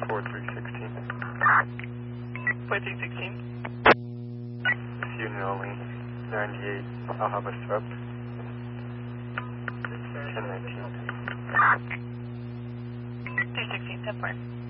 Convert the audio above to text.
4316. 4316. This unit only. 98. I'll have a sub. 1019. 316, 10-4.